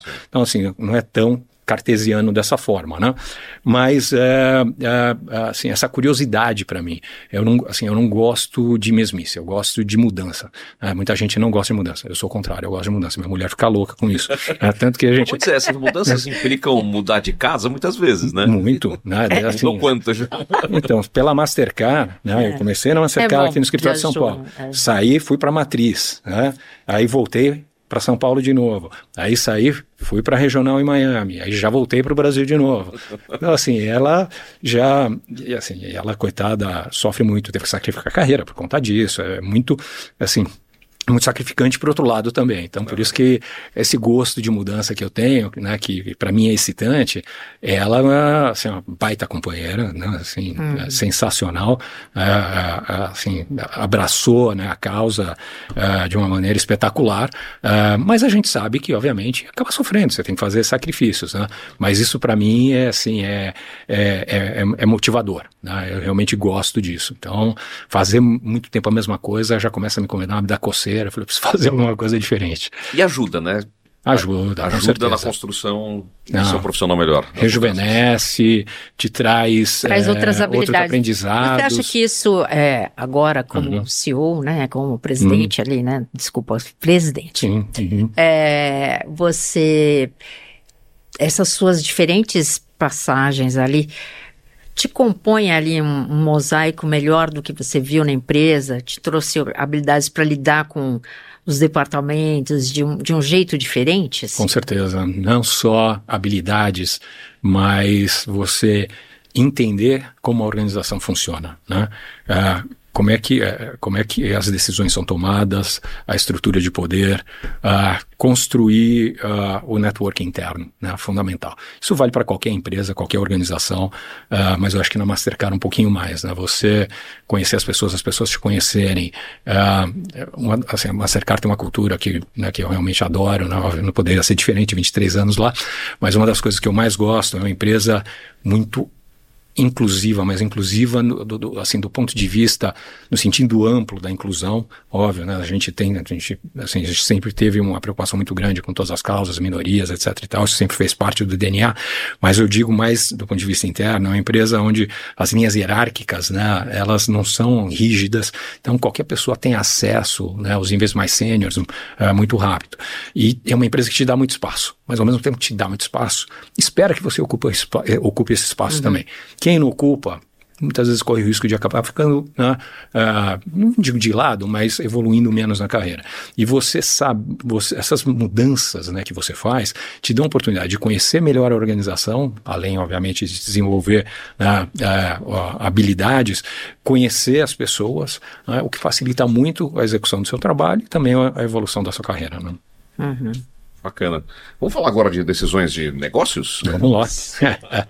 Então, assim, não é tão cartesiano dessa forma, né? Mas, assim, essa curiosidade para mim, eu não gosto de mesmice, eu gosto de mudança. Muita gente não gosta de mudança, eu sou o contrário, eu gosto de mudança, minha mulher fica louca com isso. Tanto que a gente... Pode dizer, essas mudanças implicam mudar de casa muitas vezes, né? Muito, né? Assim, Mudou quanto já? Então, pela Mastercard, né? Eu comecei na Mastercard aqui no escritório de São Paulo. Saí, fui para a Matriz, né? Aí voltei para São Paulo de novo. Aí saí, fui para a regional em Miami. Aí já voltei para o Brasil de novo. Então, assim, ela, coitada, sofre muito, teve que sacrificar a carreira por conta disso. É muito, assim, muito sacrificante por outro lado também. Então, por isso que esse gosto de mudança que eu tenho, né, que para mim é excitante, ela é uma baita companheira, né, assim, sensacional, assim, abraçou, né, a causa de uma maneira espetacular, mas a gente sabe que, obviamente, acaba sofrendo, você tem que fazer sacrifícios, né, mas isso para mim é, assim, é motivador, né, eu realmente gosto disso. Então, fazer muito tempo a mesma coisa já começa a me incomodar, me dá coceira. Eu falei, preciso fazer alguma coisa diferente. E ajuda, né? Ajuda na construção do seu profissional melhor. Rejuvenesce, te traz outras habilidades. Outros aprendizados. Você acha que isso, agora como CEO, né, como presidente ali, né? Desculpa, presidente. Sim. Essas suas diferentes passagens ali, te compõe ali um mosaico melhor do que você viu na empresa? Te trouxe habilidades para lidar com os departamentos de um jeito diferente? Assim? Com certeza. Não só habilidades, mas você entender como a organização funciona, né? Como é que as decisões são tomadas, a estrutura de poder, construir o network interno, né, fundamental. Isso vale para qualquer empresa, qualquer organização, mas eu acho que na Mastercard um pouquinho mais, né, você conhecer as pessoas te conhecerem. Assim, a Mastercard tem uma cultura que eu realmente adoro, né, não poderia ser diferente, 23 anos lá, mas uma das coisas que eu mais gosto é uma empresa muito inclusiva, mas inclusiva assim, do ponto de vista, no sentido amplo da inclusão, óbvio, né? A gente sempre teve uma preocupação muito grande com todas as causas, minorias, etc e tal, isso sempre fez parte do DNA, mas eu digo mais do ponto de vista interno, é uma empresa onde as linhas hierárquicas, né, elas não são rígidas, então qualquer pessoa tem acesso, né, aos níveis mais sêniores, muito rápido, e é uma empresa que te dá muito espaço, mas ao mesmo tempo que te dá muito espaço, espera que você ocupe esse espaço também. Quem não ocupa, muitas vezes corre o risco de acabar ficando, né, não digo de lado, mas evoluindo menos na carreira. E você sabe, essas mudanças, né, que você faz, te dão a oportunidade de conhecer melhor a organização, além, obviamente, de desenvolver habilidades, conhecer as pessoas, né, o que facilita muito a execução do seu trabalho e também a evolução da sua carreira, né? Bacana. Vamos falar agora de decisões de negócios? Vamos lá.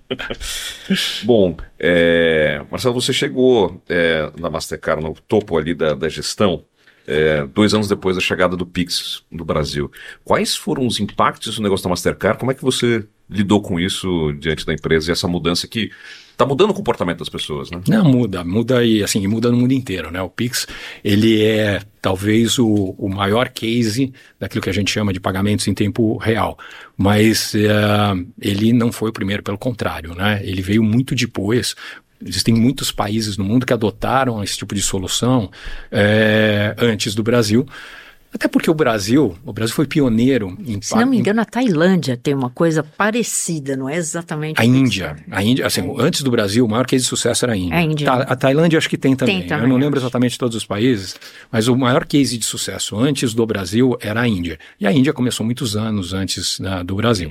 Bom, Marcelo, você chegou na Mastercard no topo ali da gestão 2 anos depois da chegada do Pix no Brasil. Quais foram os impactos do negócio da Mastercard? Como é que você lidou com isso diante da empresa e essa mudança que está mudando o comportamento das pessoas, né? Não, muda e assim, muda no mundo inteiro, né? O Pix, ele é talvez o maior case daquilo que a gente chama de pagamentos em tempo real, mas ele não foi o primeiro, pelo contrário, né? Ele veio muito depois. Existem muitos países no mundo que adotaram esse tipo de solução antes do Brasil. Até porque o Brasil foi pioneiro em... Se não me engano, a Tailândia tem uma coisa parecida, não é exatamente... A Índia, assim, antes do Brasil, o maior case de sucesso era a Índia. A Índia. A Tailândia acho que tem também. Tem também, eu não lembro exatamente todos os países, mas o maior case de sucesso antes do Brasil era a Índia. E a Índia começou muitos anos antes do Brasil.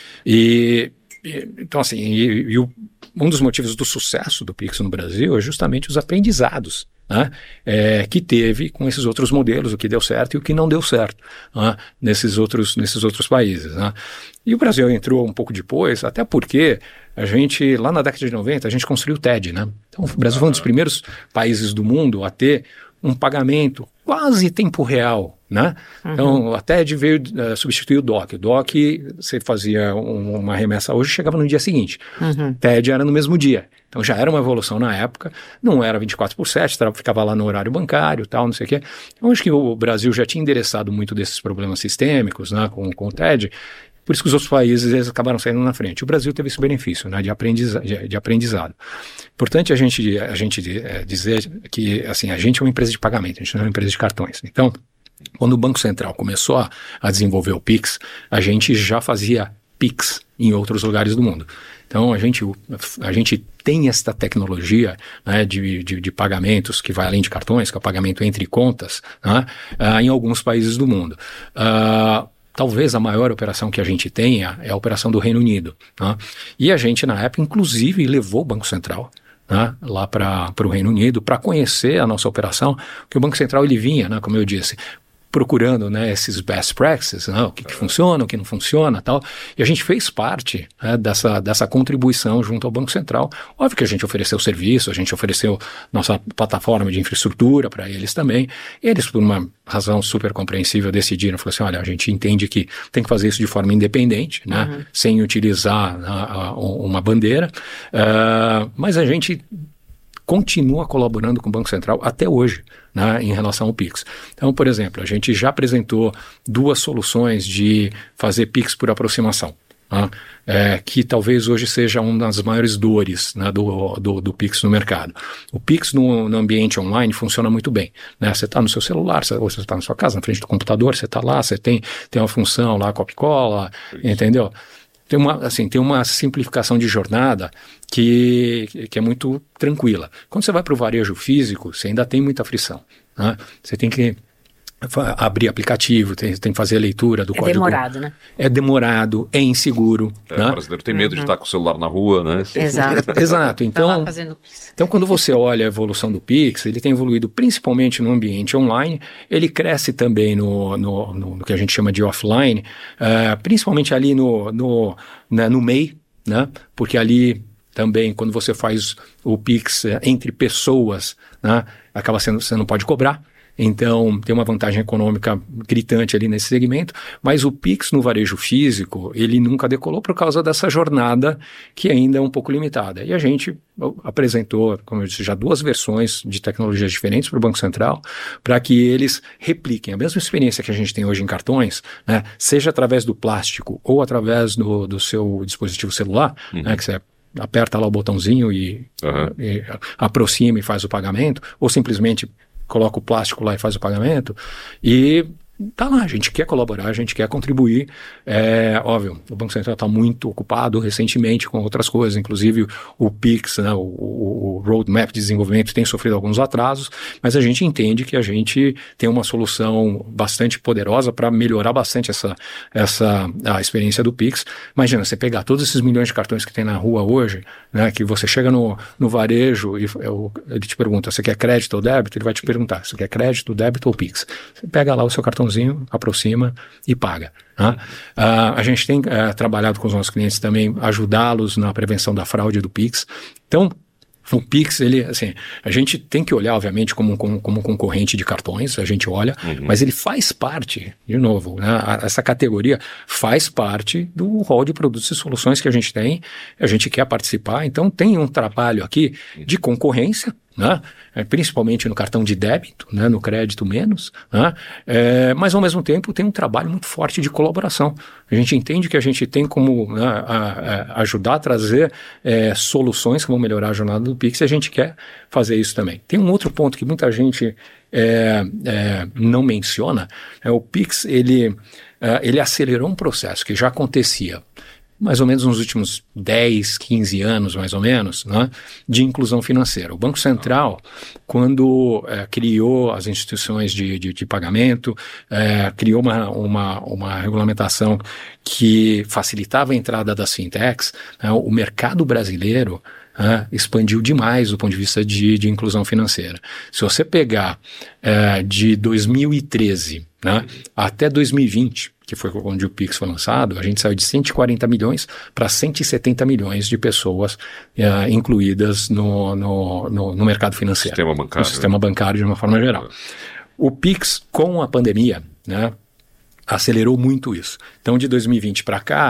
Então, assim, um dos motivos do sucesso do Pix no Brasil é justamente os aprendizados, né, que teve com esses outros modelos, o que deu certo e o que não deu certo, né, nesses outros países, né. E o Brasil entrou um pouco depois, até porque a gente, lá na década de 90, a gente construiu o TED, né. Então o Brasil foi um dos primeiros países do mundo a ter um pagamento quase tempo real, né? Então, a TED veio substituir o DOC. O DOC, você fazia uma remessa hoje, chegava no dia seguinte. TED era no mesmo dia. Então, já era uma evolução na época. Não era 24/7, ficava lá no horário bancário, tal, não sei o quê. Eu acho que o Brasil já tinha endereçado muito desses problemas sistêmicos, né, com o TED. Por isso que os outros países eles acabaram saindo na frente. O Brasil teve esse benefício, né, de aprendizado. Importante a gente dizer que assim, a gente é uma empresa de pagamento, a gente não é uma empresa de cartões. Então, quando o Banco Central começou a desenvolver o Pix, a gente já fazia Pix em outros lugares do mundo. Então, a gente tem esta tecnologia, né, de pagamentos que vai além de cartões, que é o pagamento entre contas, né, em alguns países do mundo. Talvez a maior operação que a gente tenha é a operação do Reino Unido. Né? E a gente, na época, inclusive, levou o Banco Central, né, lá para o Reino Unido para conhecer a nossa operação, porque o Banco Central ele vinha, né, como eu disse, procurando, né, esses best practices, né, o que funciona, o que não funciona, tal. E a gente fez parte, né, dessa contribuição junto ao Banco Central. Óbvio que a gente ofereceu serviço, a gente ofereceu nossa plataforma de infraestrutura para eles também. E eles, por uma razão super compreensível, decidiram, falaram assim, olha, a gente entende que tem que fazer isso de forma independente, né, sem utilizar uma bandeira, mas a gente continua colaborando com o Banco Central até hoje, né, em relação ao Pix. Então, por exemplo, a gente já apresentou 2 soluções de fazer Pix por aproximação, né, que talvez hoje seja uma das maiores dores, né, do Pix no mercado. O Pix no ambiente online funciona muito bem, né? Você está no seu celular, ou você está na sua casa, na frente do computador, você está lá, você tem uma função lá, copy-cola, entendeu? Tem uma simplificação de jornada que é muito tranquila. Quando você vai para o varejo físico, você ainda tem muita frição, né? Você tem que abrir aplicativo, tem que fazer a leitura do código. É demorado, né? É demorado, é inseguro. Né? O brasileiro tem medo de estar com o celular na rua, né? Exato. Então, quando você olha a evolução do Pix, ele tem evoluído principalmente no ambiente online, ele cresce também no que a gente chama de offline, principalmente ali no MEI, né? Porque ali também, quando você faz o Pix entre pessoas, né? Acaba sendo, você não pode cobrar. Então, tem uma vantagem econômica gritante ali nesse segmento, mas o Pix no varejo físico, ele nunca decolou por causa dessa jornada que ainda é um pouco limitada. E a gente apresentou, como eu disse, já 2 versões de tecnologias diferentes para o Banco Central, para que eles repliquem a mesma experiência que a gente tem hoje em cartões, né, seja através do plástico ou através do seu dispositivo celular, né, que você aperta lá o botãozinho e aproxima e faz o pagamento, ou simplesmente coloca o plástico lá e faz o pagamento, e tá lá, a gente quer colaborar, a gente quer contribuir. Óbvio, o Banco Central está muito ocupado recentemente com outras coisas, inclusive o Pix, né, o Roadmap de desenvolvimento tem sofrido alguns atrasos, mas a gente entende que a gente tem uma solução bastante poderosa para melhorar bastante a experiência do Pix. Imagina, você pegar todos esses milhões de cartões que tem na rua hoje, né, que você chega no varejo e ele te pergunta, você quer crédito ou débito? Ele vai te perguntar, você quer crédito, débito ou Pix? Você pega lá o seu cartãozinho, aproxima e paga. Né? A gente tem trabalhado com os nossos clientes também, ajudá-los na prevenção da fraude do Pix. Então, o Pix, ele, assim, a gente tem que olhar, obviamente, como concorrente de cartões, a gente olha, mas ele faz parte, de novo, né, essa categoria faz parte do rol de produtos e soluções que a gente tem, a gente quer participar, então tem um trabalho aqui de concorrência, né? Principalmente no cartão de débito, né? No crédito menos, né? Mas ao mesmo tempo tem um trabalho muito forte de colaboração. A gente entende que a gente tem como, né, ajudar a trazer soluções que vão melhorar a jornada do Pix, e a gente quer fazer isso também. Tem um outro ponto que muita gente não menciona, o Pix ele acelerou um processo que já acontecia mais ou menos nos últimos 10, 15 anos, mais ou menos, né, de inclusão financeira. O Banco Central, quando criou as instituições de pagamento, criou uma regulamentação que facilitava a entrada das fintechs, né, o mercado brasileiro expandiu demais do ponto de vista de inclusão financeira. Se você pegar de 2013, né, até 2020, que foi onde o Pix foi lançado, a gente saiu de 140 milhões para 170 milhões de pessoas incluídas no mercado financeiro. No sistema bancário de uma forma geral. O Pix, com a pandemia, né, acelerou muito isso. Então, de 2020 para cá,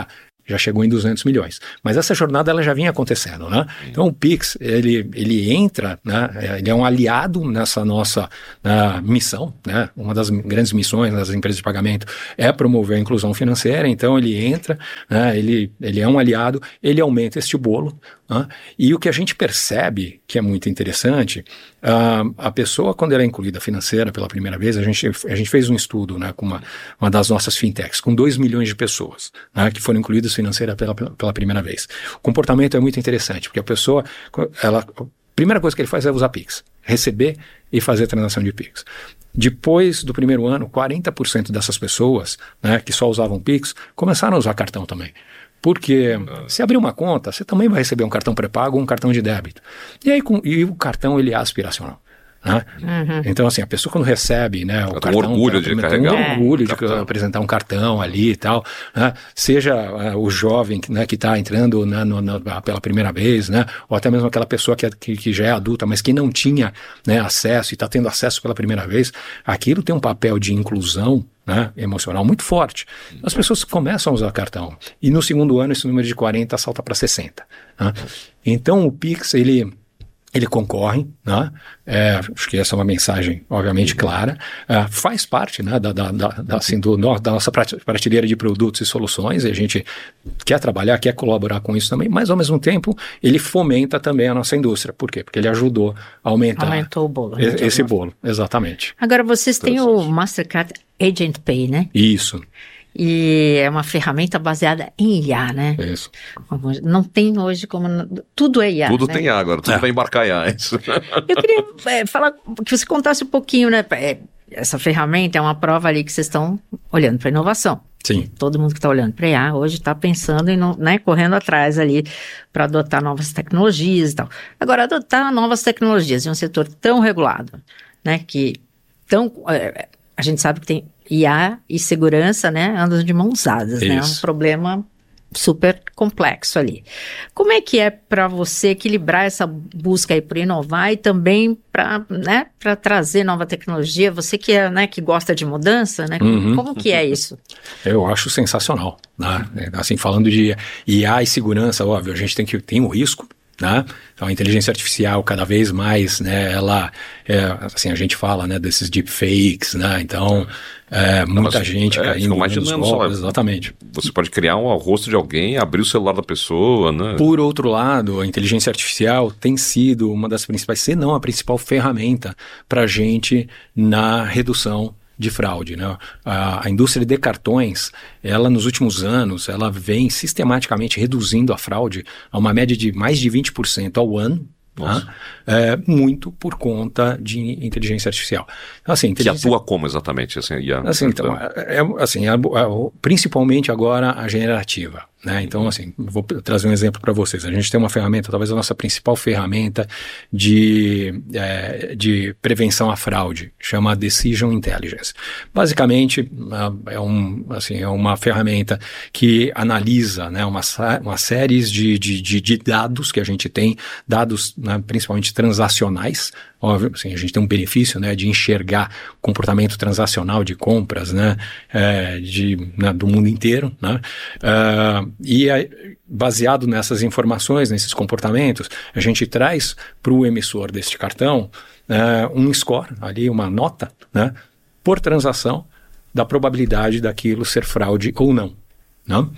já chegou em 200 milhões. Mas essa jornada ela já vinha acontecendo, né? Então o Pix, ele entra, né? Ele é um aliado nessa nossa missão, né? Uma das grandes missões das empresas de pagamento é promover a inclusão financeira, então ele entra, né? Ele é um aliado, ele aumenta este bolo, né? E o que a gente percebe, que é muito interessante, a pessoa, quando ela é incluída financeira pela primeira vez, a gente fez um estudo, né, com uma das nossas fintechs, com 2 milhões de pessoas, né, que foram incluídas financeira pela primeira vez. O comportamento é muito interessante, porque a pessoa, a primeira coisa que ele faz é usar Pix, receber e fazer transação de Pix. Depois do primeiro ano, 40% dessas pessoas, né, que só usavam Pix, começaram a usar cartão também. Porque se abrir uma conta, você também vai receber um cartão pré-pago ou um cartão de débito. E aí e o cartão ele é aspiracional. Né? Então, assim, a pessoa quando recebe, né, o cartão... orgulho de carregar. Tem orgulho de apresentar um cartão ali e tal. Né? Seja o jovem, né, que está entrando, né, pela primeira vez, né? Ou até mesmo aquela pessoa que já é adulta, mas que não tinha, né, acesso e está tendo acesso pela primeira vez. Aquilo tem um papel de inclusão, né, emocional muito forte. As pessoas começam a usar cartão. E no segundo ano, esse número de 40 salta para 60. Né? Então, o Pix, ele concorre, né? Acho que essa é uma mensagem, obviamente, clara, faz parte, né, da nossa prateleira de produtos e soluções, e a gente quer trabalhar, quer colaborar com isso também, mas ao mesmo tempo ele fomenta também a nossa indústria. Por quê? Porque ele ajudou a aumentou o bolo. Esse bolo, exatamente. Agora vocês têm o Mastercard Agent Pay, né? Isso. E é uma ferramenta baseada em IA, né? Isso. Não tem hoje como... Tudo é IA, Tudo né? tem IA agora, tudo vai embarcar IA. Isso. Eu queria falar, que você contasse um pouquinho, né? Essa ferramenta é uma prova ali que vocês estão olhando para inovação. Sim. Todo mundo que está olhando para IA hoje está pensando em, né, correndo atrás ali para adotar novas tecnologias e tal. Agora, adotar novas tecnologias em um setor tão regulado, né? A gente sabe que tem IA e segurança, né, andam de mãos dadas, né? É um problema super complexo ali. Como é que é para você equilibrar essa busca aí por inovar e também para, né, para trazer nova tecnologia? Você que é, né, que gosta de mudança, né? Como que é isso? Eu acho sensacional, né? Assim, falando de IA e segurança, óbvio, a gente tem um risco, né? Então, a inteligência artificial cada vez mais, né, ela, assim, a gente fala, né, desses deepfakes, né, então, muita gente caindo nos golpes, exatamente. Você pode criar um rosto de alguém, abrir o celular da pessoa, né? Por outro lado, a inteligência artificial tem sido uma das principais, se não a principal ferramenta para a gente na redução de fraude, né? A indústria de cartões, ela nos últimos anos, ela vem sistematicamente reduzindo a fraude a uma média de mais de 20% ao ano, tá? Muito por conta de inteligência artificial. Então, assim, que atua como exatamente? Assim, então, principalmente agora a generativa. Né? Então, assim, vou trazer um exemplo para vocês. A gente tem uma ferramenta, talvez a nossa principal ferramenta de prevenção à fraude, chama Decision Intelligence. Basicamente, é uma ferramenta que analisa, né, uma série de dados que a gente tem, dados, né, principalmente transacionais. Óbvio, assim, a gente tem um benefício, né, de enxergar comportamento transacional de compras, né, do mundo inteiro, né, e baseado nessas informações, nesses comportamentos, a gente traz para o emissor deste cartão um score, ali uma nota, né, por transação da probabilidade daquilo ser fraude ou não. Não?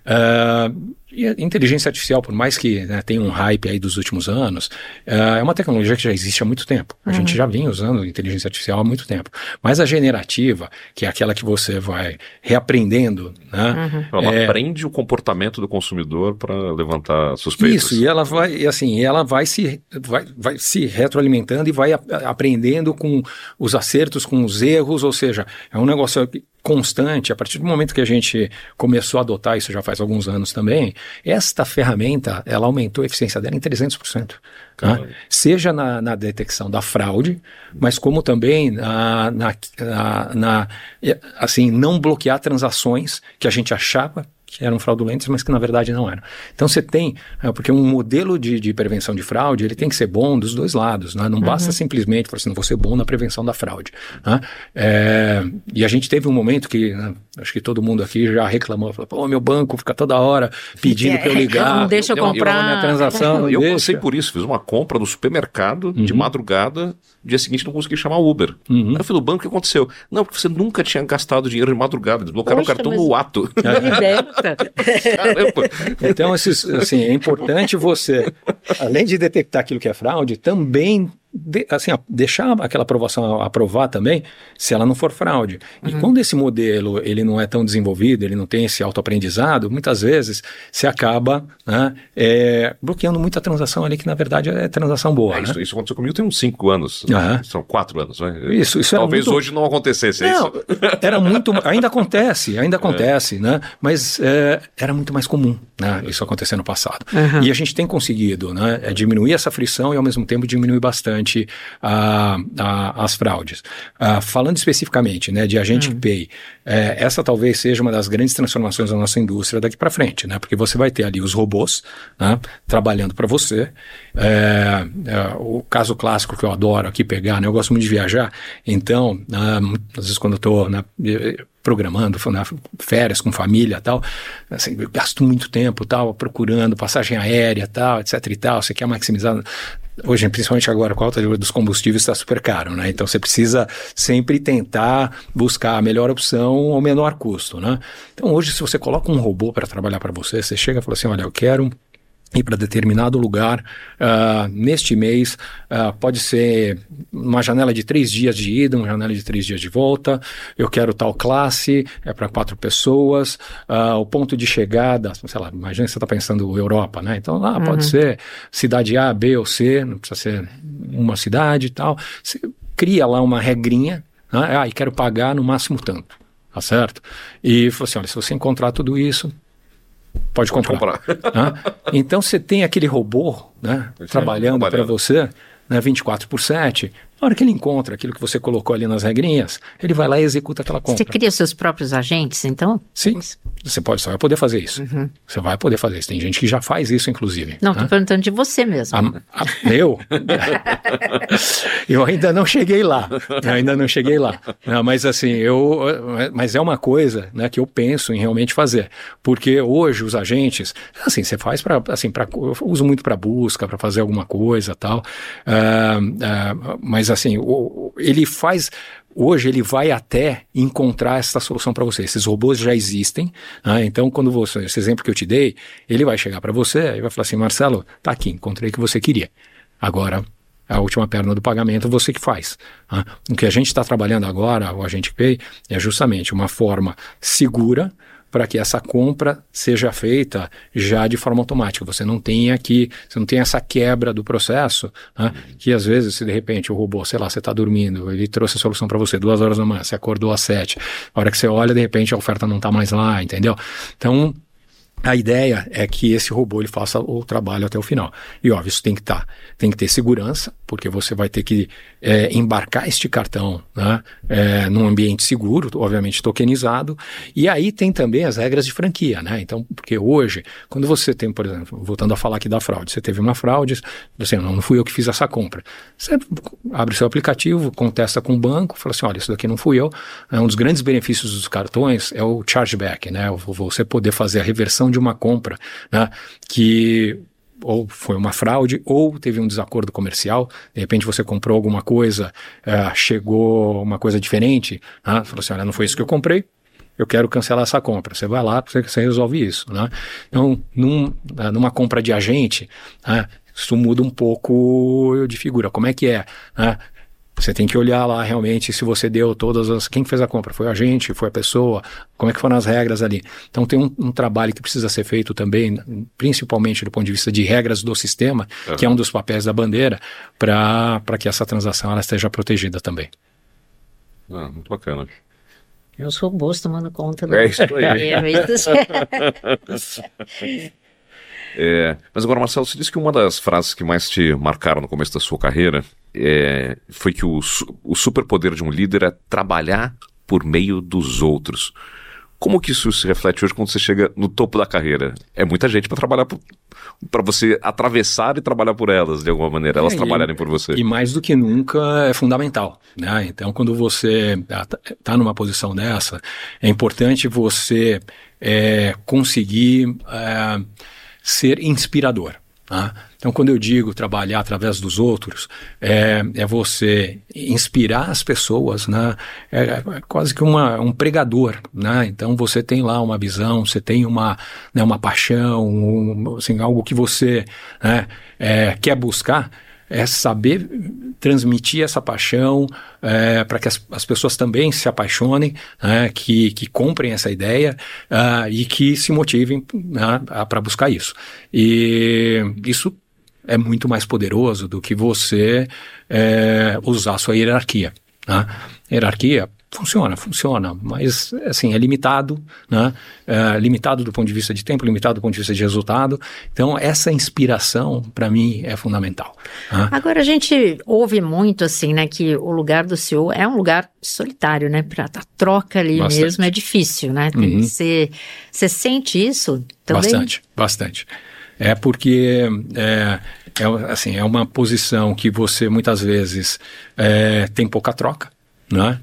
E a inteligência artificial, por mais que, né, tenha um hype aí dos últimos anos, é uma tecnologia que já existe há muito tempo. A gente já vinha usando inteligência artificial há muito tempo. Mas a generativa, que é aquela que você vai reaprendendo, né? Ela aprende o comportamento do consumidor para levantar suspeitas. Isso, e ela vai se retroalimentando e vai aprendendo com os acertos, com os erros, ou seja, é um negócio constante. A partir do momento que a gente começou a adotar isso já faz alguns anos também, esta ferramenta, ela aumentou a eficiência dela em 300%. Né? Seja na detecção da fraude, mas como também assim, não bloquear transações que a gente achava que eram fraudulentas, mas que na verdade não eram. Então você tem, porque um modelo de prevenção de fraude, ele tem que ser bom dos dois lados, né? Não basta simplesmente falar assim, não vou ser bom na prevenção da fraude. Né? E a gente teve um momento que, né, acho que todo mundo aqui já reclamou, falou, pô, meu banco fica toda hora pedindo para eu ligar. Não deixa eu comprar. Minha transação, eu passei por isso, fiz uma compra no supermercado de madrugada, dia seguinte não consegui chamar o Uber. Aí eu falei, o banco, o que aconteceu? Não, porque você nunca tinha gastado dinheiro de madrugada, eles bloquearam o cartão no ato. Então, assim, é importante você, além de detectar aquilo que é fraude, também deixar aquela aprovação aprovar também, se ela não for fraude. E quando esse modelo ele não é tão desenvolvido, ele não tem esse autoaprendizado, muitas vezes se acaba, né, bloqueando muita transação ali que na verdade é transação boa. Né? Isso aconteceu comigo tem uns 5 anos, são 4 anos. Né? Isso talvez hoje não acontecesse. Não, era muito, ainda acontece, né? Mas era muito mais comum, né, isso acontecer no passado. E a gente tem conseguido, né, diminuir essa frição e ao mesmo tempo diminuir bastante as fraudes. Falando especificamente, né, de Agentic Pay, essa talvez seja uma das grandes transformações da nossa indústria daqui para frente, né, porque você vai ter ali os robôs, né, trabalhando para você. O caso clássico que eu adoro aqui pegar, né, eu gosto muito de viajar, então, às vezes quando eu estou programando, férias com família e tal, assim, eu gasto muito tempo tal, procurando passagem aérea tal, etc e tal, você quer maximizar. Hoje, principalmente agora, com a alta dos combustíveis, está super caro, né? Então você precisa sempre tentar buscar a melhor opção ao menor custo, né? Então hoje, se você coloca um robô para trabalhar para você, você chega e fala assim, olha, eu quero ir para determinado lugar neste mês, pode ser uma janela de 3 dias de ida, uma janela de 3 dias de volta, eu quero tal classe, é para 4 pessoas, o ponto de chegada, sei lá, imagina que você está pensando Europa, né? Então lá pode ser cidade A, B ou C, não precisa ser uma cidade e tal, você cria lá uma regrinha, né? E quero pagar no máximo tanto, tá certo? E fala assim, olha, se você encontrar tudo isso, pode comprar. Então você tem aquele robô, né, trabalhando para você, né, 24/7. Na hora que ele encontra aquilo que você colocou ali nas regrinhas, ele vai lá e executa aquela compra. Você cria seus próprios agentes, então? Sim, você vai poder fazer isso. Você vai poder fazer isso. Tem gente que já faz isso, inclusive. Não, estou perguntando de você mesmo. Eu ainda não cheguei lá. Não, mas assim, mas é uma coisa, né, que eu penso em realmente fazer. Porque hoje os agentes, assim, você faz eu uso muito para busca, para fazer alguma coisa e tal. Mas assim, hoje ele vai até encontrar essa solução para você. Esses robôs já existem, né? Então quando esse exemplo que eu te dei, ele vai chegar para você e vai falar assim, Marcelo, tá aqui, encontrei o que você queria. Agora, a última perna do pagamento você que faz. Né? O que a gente está trabalhando agora, o Agentic Pay, é justamente uma forma segura para que essa compra seja feita já de forma automática. Você não tem essa quebra do processo, né? Que às vezes, se de repente o robô, sei lá, você está dormindo, ele trouxe a solução para você 2 horas da manhã, você acordou às 7, a hora que você olha, de repente a oferta não está mais lá, entendeu? Então, a ideia é que esse robô ele faça o trabalho até o final. E óbvio, isso tem que ter segurança, porque você vai ter que embarcar este cartão, né, num ambiente seguro, obviamente tokenizado. E aí tem também as regras de franquia, né? Então, porque hoje, quando você tem, por exemplo, voltando a falar aqui da fraude, você teve uma fraude, você não fui eu que fiz essa compra. Você abre o seu aplicativo, contesta com o banco, fala assim, olha, isso daqui não fui eu. Um dos grandes benefícios dos cartões é o chargeback, né? Você poder fazer a reversão de uma compra, né, que ou foi uma fraude ou teve um desacordo comercial, de repente você comprou alguma coisa, chegou uma coisa diferente, né, falou assim, olha, não foi isso que eu comprei, eu quero cancelar essa compra. Você vai lá, você resolve isso, né? Então, numa compra de agente, né, isso muda um pouco de figura. Como é que é, né? Você tem que olhar lá realmente se você deu quem fez a compra, foi o agente, foi a pessoa, como é que foram as regras ali. Então tem um trabalho que precisa ser feito também, principalmente do ponto de vista de regras do sistema, que é um dos papéis da bandeira, para que essa transação ela esteja protegida também. Muito bacana. Eu sou robôs tomando conta. É isso aí. Mas agora, Marcelo, você disse que uma das frases que mais te marcaram no começo da sua carreira foi que o superpoder de um líder é trabalhar por meio dos outros. Como que isso se reflete hoje quando você chega no topo da carreira? É muita gente para trabalhar, para você atravessar e trabalhar por elas, de alguma maneira, elas trabalharem por você. E mais do que nunca é fundamental, né? Então, quando você está numa posição dessa, é importante você conseguir ser inspirador. Tá? Então, quando eu digo trabalhar através dos outros, é você inspirar as pessoas, né? É quase que um pregador, né? Então, você tem lá uma visão, você tem uma paixão, assim, algo que você, né, quer buscar, é saber transmitir essa paixão para que as pessoas também se apaixonem, que comprem essa ideia e que se motivem para buscar isso. E isso é muito mais poderoso do que você usar a sua hierarquia. Né? Hierarquia funciona, mas assim, é limitado, né? Limitado do ponto de vista de tempo, limitado do ponto de vista de resultado. Então, essa inspiração, para mim, é fundamental. Né? Agora, a gente ouve muito, assim, né, que o lugar do CEO é um lugar solitário, né? Para a troca ali Bastante. Mesmo é difícil, né? Tem que ser... Você sente isso também? Bastante. É porque assim, é uma posição que você, muitas vezes, tem pouca troca, né?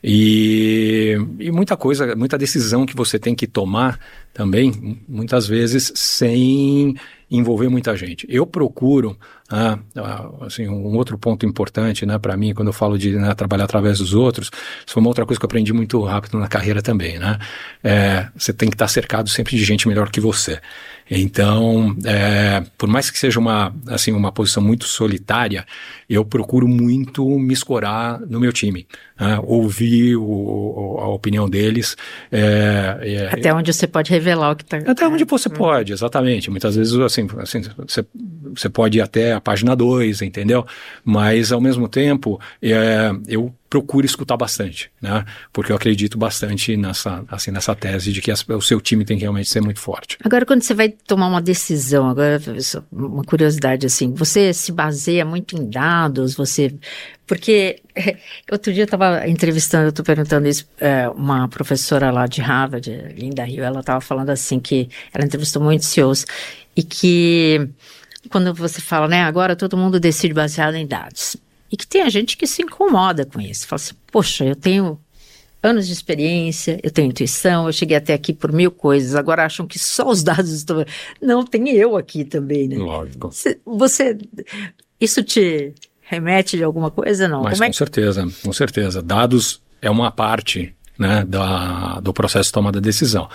E muita decisão que você tem que tomar também, muitas vezes, sem envolver muita gente. Eu procuro, assim, um outro ponto importante, né, para mim, quando eu falo de trabalhar através dos outros, isso foi uma outra coisa que eu aprendi muito rápido na carreira também, né? Você tem que estar cercado sempre de gente melhor que você. Então, por mais que seja uma posição muito solitária, eu procuro muito me escorar no meu time, ouvir a opinião deles. Até onde você pode revelar o que está... Até onde você pode, exatamente. Muitas vezes, assim você pode ir até a página 2, entendeu? Mas, ao mesmo tempo, eu procuro escutar bastante, né? Porque eu acredito bastante nessa tese de que o seu time tem que realmente ser muito forte. Agora, quando você vai tomar uma decisão, agora uma curiosidade assim, você se baseia muito em dados, porque outro dia eu estava entrevistando, eu estou perguntando isso, uma professora lá de Harvard, Linda Hill, ela estava falando assim que ela entrevistou muitos CEOs e que quando você fala, né, agora todo mundo decide baseado em dados. E que tem a gente que se incomoda com isso. Fala assim, poxa, eu tenho anos de experiência, eu tenho intuição, eu cheguei até aqui por 1000 coisas, agora acham que só os dados estão... Não, tem eu aqui também, né? Lógico. Isso te remete de alguma coisa, não? Mas com certeza. Dados é uma parte, né, do processo de tomada de decisão.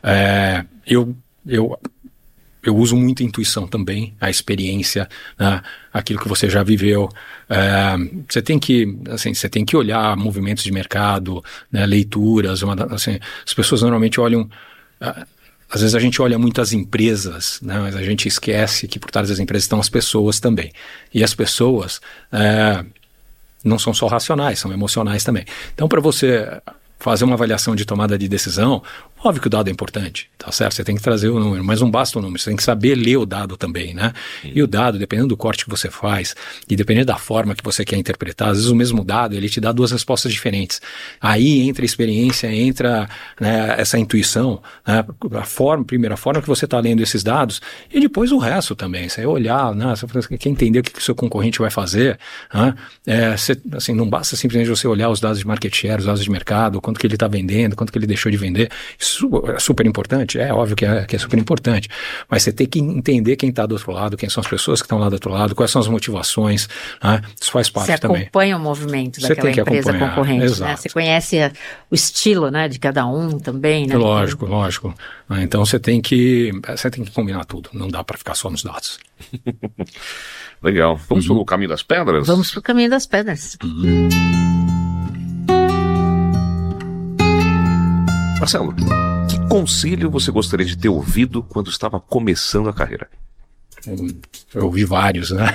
Eu uso muito a intuição também, a experiência, né, aquilo que você já viveu. Você tem que olhar movimentos de mercado, né, leituras. As pessoas normalmente olham... Às vezes a gente olha muito as empresas, né, mas a gente esquece que por trás das empresas estão as pessoas também. E as pessoas não são só racionais, são emocionais também. Então, para você fazer uma avaliação de tomada de decisão, óbvio que o dado é importante, tá certo? Você tem que trazer o número, mas não basta o número, você tem que saber ler o dado também, né? E o dado, dependendo do corte que você faz e dependendo da forma que você quer interpretar, às vezes o mesmo dado, ele te dá 2 respostas diferentes. Aí entra a experiência, entra, né, essa intuição, né, primeiro a forma que você está lendo esses dados e depois o resto também. Você olhar, né, você quer entender o que o seu concorrente vai fazer, né? Assim, não basta simplesmente você olhar os dados de market share, os dados de mercado, quanto que ele está vendendo, quanto que ele deixou de vender. Isso é super importante, é óbvio que é super importante, mas você tem que entender quem está do outro lado, quem são as pessoas que estão lá do outro lado, quais são as motivações, né? Isso faz parte também. Você acompanha o movimento daquela empresa concorrente, exato. Né? Você conhece o estilo, né, de cada um também, né? Lógico. Então você tem que combinar tudo, não dá para ficar só nos dados. Legal. Vamos para o caminho das pedras? Vamos para o caminho das pedras. Marcelo, que conselho você gostaria de ter ouvido quando estava começando a carreira? Eu ouvi vários, né?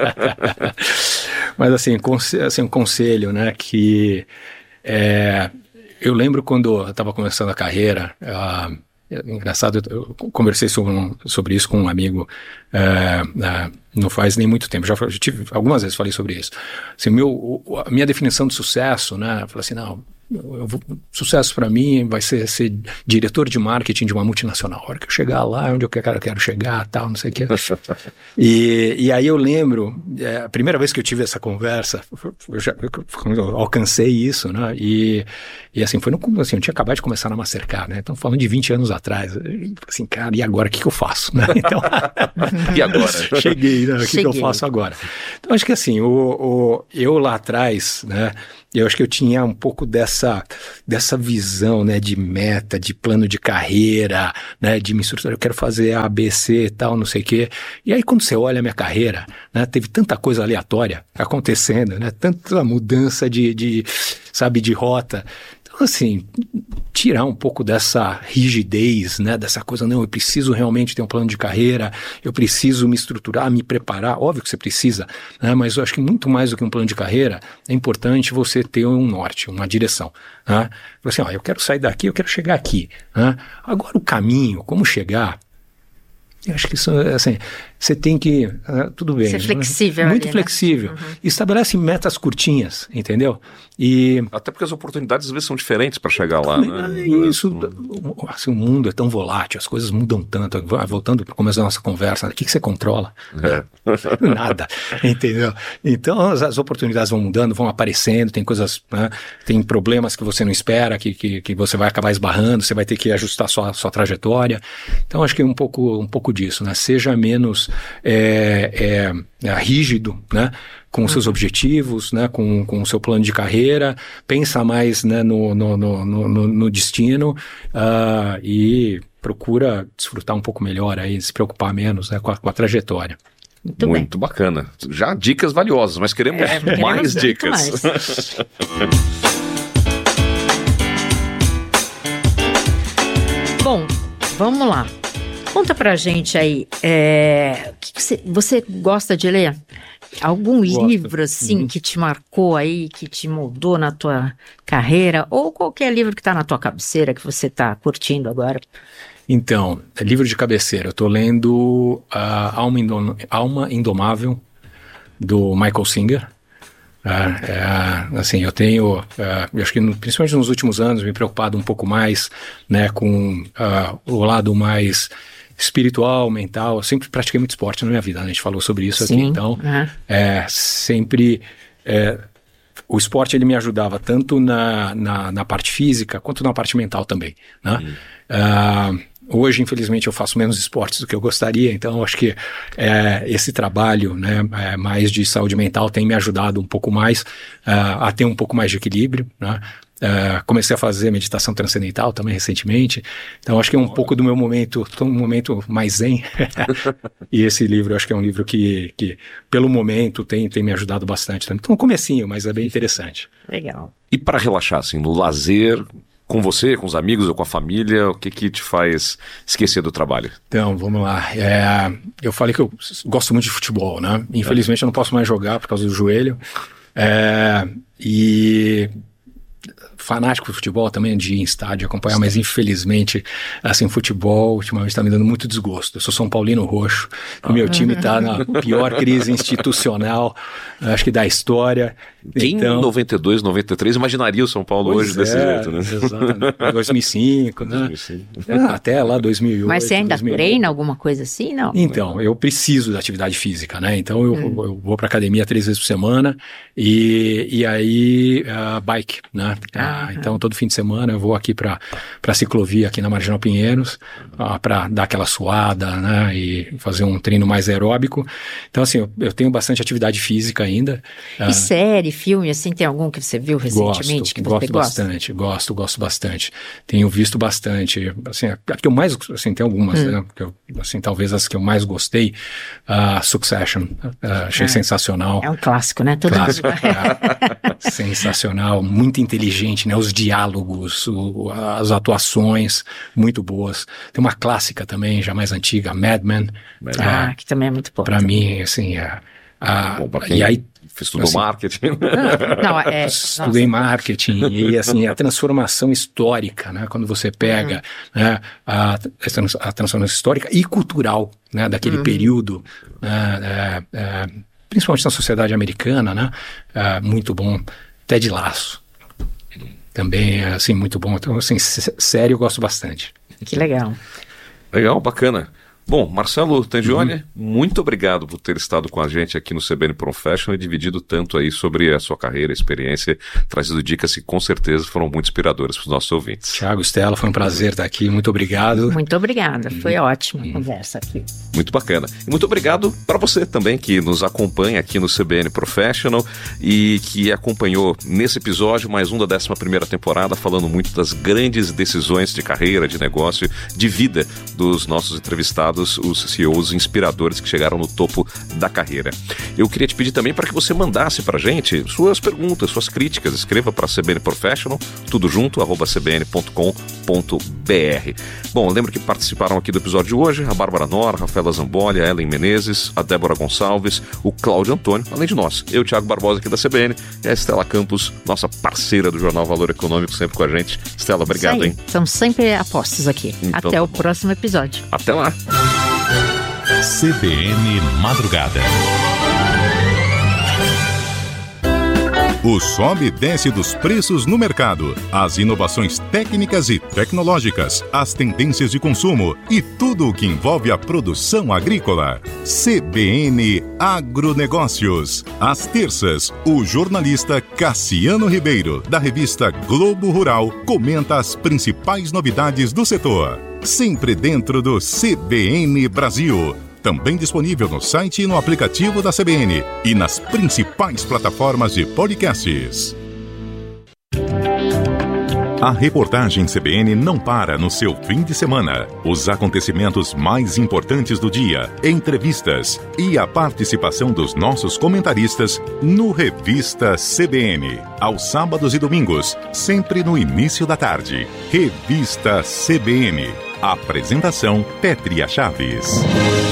Mas assim, um conselho, né, que eu lembro quando eu estava começando a carreira, engraçado, eu conversei sobre isso com um amigo não faz nem muito tempo, já tive algumas vezes falei sobre isso. Assim, a minha definição de sucesso, né, eu falei assim, não, sucesso para mim vai ser diretor de marketing de uma multinacional. A hora que eu chegar lá, onde eu quero chegar, tal, não sei o que. E aí eu lembro, a primeira vez que eu tive essa conversa, eu alcancei isso, né? E assim, foi assim, eu tinha acabado de começar na Mastercard, né? Então, falando de 20 anos atrás, assim, cara, e agora, o que eu faço, né? Então, e agora? Cheguei, né? O que eu faço agora? Então, acho que assim, eu lá atrás, né? Eu acho que eu tinha um pouco dessa visão, né, de meta, de plano de carreira, né, de me estruturar, eu quero fazer A, B, C e tal, não sei o quê. E aí quando você olha a minha carreira, né, teve tanta coisa aleatória acontecendo, né, tanta mudança de rota. Então, assim, tirar um pouco dessa rigidez, né, dessa coisa, não, eu preciso realmente ter um plano de carreira, eu preciso me estruturar, me preparar, óbvio que você precisa, né, mas eu acho que muito mais do que um plano de carreira, é importante você ter um norte, uma direção, né, assim, eu quero sair daqui, eu quero chegar aqui, né, agora o caminho, como chegar, eu acho que isso, assim, você tem que, tudo bem. Ser flexível. Muito ali, flexível. Né? Uhum. Estabelece metas curtinhas, entendeu? E até porque as oportunidades às vezes são diferentes para chegar lá, né? Isso, assim, o mundo é tão volátil, as coisas mudam tanto. Voltando para o começo da nossa conversa, o que você controla? Nada, entendeu? Então as oportunidades vão mudando, vão aparecendo, tem coisas, né, tem problemas que você não espera, que você vai acabar esbarrando, você vai ter que ajustar sua trajetória. Então acho que um pouco disso, né? Seja menos rígido, né? Com os seus objetivos, né? Com o seu plano de carreira, pensa mais, né, no destino e procura desfrutar um pouco melhor, aí, se preocupar menos, né, com a trajetória. Muito bacana. Já dicas valiosas, mas queremos mais dicas. Mais. Bom, vamos lá. Conta pra gente aí, você gosta de ler? Algum livro, assim, que te marcou aí, que te moldou na tua carreira? Ou qualquer livro que está na tua cabeceira, que você está curtindo agora? Então, livro de cabeceira. Eu estou lendo Alma Indomável, do Michael Singer. Assim, eu tenho, eu acho que principalmente nos últimos anos, me preocupado um pouco mais, né, com o lado mais espiritual, mental. Eu sempre pratiquei muito esporte na minha vida, né? A gente falou sobre isso. Sim, aqui, então sempre o esporte ele me ajudava tanto na parte física quanto na parte mental também, né? Hoje, infelizmente, eu faço menos esportes do que eu gostaria, então eu acho que esse trabalho, né, mais de saúde mental tem me ajudado um pouco mais a ter um pouco mais de equilíbrio, né? Comecei a fazer meditação transcendental também recentemente, então acho que é um pouco do meu momento, um momento mais zen. E esse livro, eu acho que é um livro que pelo momento, tem me ajudado bastante também. Então, um comecinho, mas é bem interessante. Legal. E para relaxar, assim, no lazer, com você, com os amigos ou com a família, o que te faz esquecer do trabalho? Então, vamos lá. Eu falei que eu gosto muito de futebol, né? Infelizmente eu não posso mais jogar por causa do joelho. E fanático de futebol também, de ir em estádio acompanhar, mas infelizmente, assim, futebol ultimamente está me dando muito desgosto. Eu sou São Paulino roxo, o meu time está na pior crise institucional, acho que da história. Quem em 92, 93 imaginaria o São Paulo hoje desse jeito, né? Exatamente. 2005, né? 2005. Até lá 2008. Mas você ainda 2008. treina alguma coisa assim, não? Então, eu preciso da atividade física, né? Então eu vou para academia 3 vezes por semana e aí bike, né? Então todo fim de semana eu vou aqui para ciclovia aqui na Marginal Pinheiros para dar aquela suada, né? E fazer um treino mais aeróbico. Então assim, eu tenho bastante atividade física ainda. E série, filme, assim, tem algum que você viu recentemente que você gosta? Gosto bastante. Tenho visto bastante. Assim, a que eu mais, assim, tem algumas, né? Que eu, assim, talvez as que eu mais gostei, Succession, achei sensacional. É um clássico, né? Clássico. Sensacional, muito inteligente, né? Os diálogos, as atuações, muito boas. Tem uma clássica também, já mais antiga, Mad Men. Que também é muito boa. Pra mim, assim, bom, pra quem e aí estudou assim, marketing. Estudei marketing e assim, a transformação histórica, né? Quando você pega né, a transformação histórica e cultural, né? Daquele período, principalmente na sociedade americana, né? Muito bom. Ted Lasso. também é assim, muito bom. Então, assim, sério, eu gosto bastante. Que legal. Legal, bacana. Bom, Marcelo Tangioni, muito obrigado por ter estado com a gente aqui no CBN Professional e dividido tanto aí sobre a sua carreira, experiência, trazido dicas que com certeza foram muito inspiradoras para os nossos ouvintes. Thiago, Stella, foi um prazer estar aqui, muito obrigado. Muito obrigada, foi ótima a conversa aqui. Muito bacana. E muito obrigado para você também que nos acompanha aqui no CBN Professional e que acompanhou nesse episódio mais um da 11ª temporada, falando muito das grandes decisões de carreira, de negócio, de vida dos nossos entrevistados, os CEOs inspiradores que chegaram no topo da carreira. Eu queria te pedir também para que você mandasse para a gente suas perguntas, suas críticas. Escreva para CBN Professional, tudo junto, @cbn.com.br. Bom, lembro que participaram aqui do episódio de hoje a Bárbara Nora, Rafaela Zamboli, a Ellen Menezes, a Débora Gonçalves, o Cláudio Antônio, além de nós, eu, Thiago Barbosa, aqui da CBN, e a Stella Campos, nossa parceira do Jornal Valor Econômico, sempre com a gente. Stella, obrigado, hein? São sempre apostos aqui. Então, até o próximo episódio. Até lá! CBN Madrugada. O sobe e desce dos preços no mercado, as inovações técnicas e tecnológicas, as tendências de consumo e tudo o que envolve a produção agrícola. CBN Agronegócios. Às terças, o jornalista Cassiano Ribeiro, da revista Globo Rural, comenta as principais novidades do setor. Sempre dentro do CBN Brasil. Também disponível no site e no aplicativo da CBN e nas principais plataformas de podcasts. A reportagem CBN não para no seu fim de semana. Os acontecimentos mais importantes do dia, entrevistas e a participação dos nossos comentaristas no Revista CBN. Aos sábados e domingos, sempre no início da tarde. Revista CBN. Apresentação Pétria Chaves.